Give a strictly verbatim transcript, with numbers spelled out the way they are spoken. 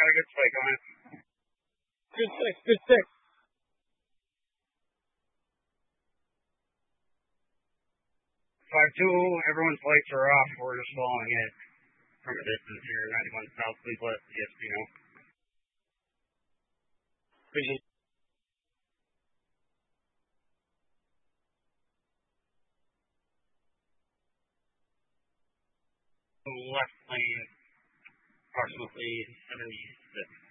got a good spike on it. Good six, good six. five two, everyone's lights are off. We're just following it from a distance here. ninety-one South, please let the S P know. Appreciate Left lane, approximately seventy-six.